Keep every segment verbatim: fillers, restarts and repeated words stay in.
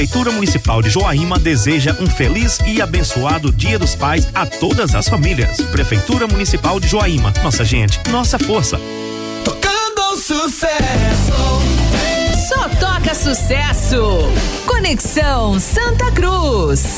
Prefeitura Municipal de Joaíma deseja um feliz e abençoado Dia dos Pais a todas as famílias. Prefeitura Municipal de Joaíma. Nossa gente, nossa força. Tocando sucesso. Só toca sucesso. Conexão Santa Cruz.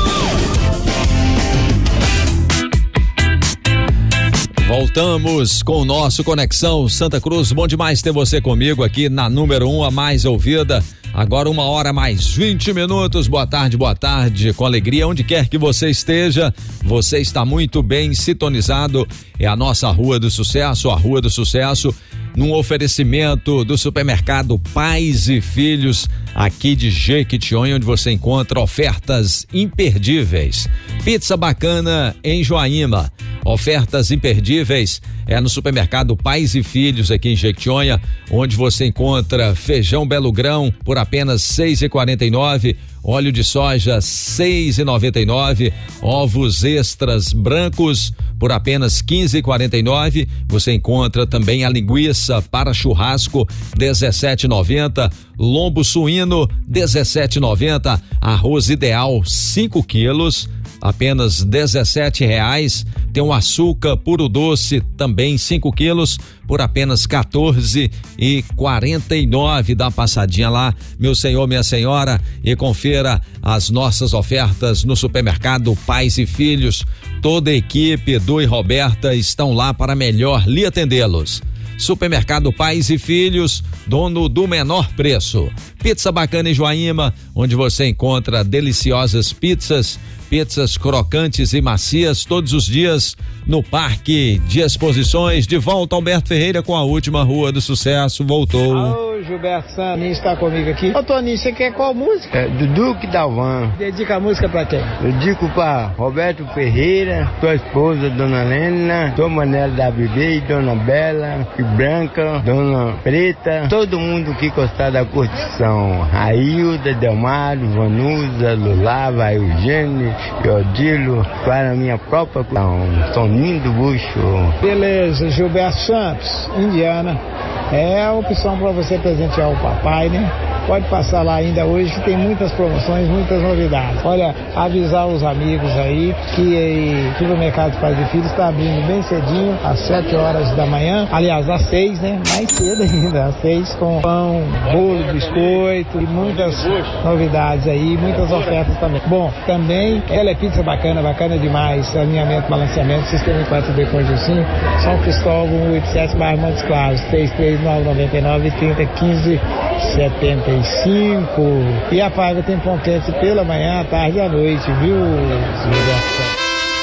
Voltamos com o nosso Conexão Santa Cruz. Bom demais ter você comigo aqui na número um, a mais ouvida. Agora uma hora mais vinte minutos. Boa tarde, boa tarde. Com alegria, onde quer que você esteja, você está muito bem sintonizado. É a nossa Rua do Sucesso, a Rua do Sucesso, num oferecimento do supermercado Pais e Filhos, aqui de Jequitinhonha, onde você encontra ofertas imperdíveis. Pizza bacana em Joaíma. Ofertas imperdíveis é no supermercado Pais e Filhos aqui em Jequitinhonha, onde você encontra feijão Belo Grão por apenas seis reais e quarenta e nove centavos, óleo de soja seis reais e noventa e nove centavos, ovos extras brancos por apenas quinze reais e quarenta e nove centavos. Você encontra também a linguiça para churrasco dezessete reais e noventa centavos, lombo suíno dezessete reais e noventa centavos, arroz ideal cinco quilos apenas dezessete reais. Tem um açúcar puro doce também cinco quilos por apenas quatorze reais e quarenta e nove centavos. Dá uma passadinha lá, meu senhor, minha senhora, e confira as nossas ofertas no supermercado Pais e Filhos. Toda a equipe do e Roberta estão lá para melhor lhe atendê-los. Supermercado Pais e Filhos, dono do menor preço. Pizza bacana em Joaíma, onde você encontra deliciosas pizzas, pizzas crocantes e macias todos os dias no Parque de Exposições. De volta, Alberto Ferreira com a última Rua do Sucesso. Voltou. Ô, Gilberto Saninho está comigo aqui. Ô, Toninho, você quer qual música? É, do Duque Dalvan. Dedica a música pra quem? Eu digo pra Roberto Ferreira, tua esposa, Dona Lena, Dona Manela da Bebê, Dona Bela, Branca, Dona Preta, todo mundo que gostar da curtição. Ailda, Delmaro, Vanusa, Lulava, Eugênio, Odilo, para a minha própria curtição. Toninho do Bucho. Beleza, Gilberto Santos, Indiana. É a opção para você presentear o papai, né? Pode passar lá ainda hoje, que tem muitas promoções, muitas novidades. Olha, avisar os amigos aí que o supermercado Pais e Filhos está abrindo bem cedinho, às sete horas da manhã. Aliás, às seis, né? Mais cedo ainda, às seis, com pão, bolo, biscoito e muitas novidades aí, muitas ofertas também. Bom, também, ela é pizza bacana, bacana demais. Alinhamento, balanceamento, sistema quatro D com Jussim, São Cristóvão, oitenta e sete, bairro Montes Claros, três três nove nove nove, trinta, quinze, setenta e cinco. E a Paiva tem pão quente pela manhã, à tarde e à noite, viu, Gilberto?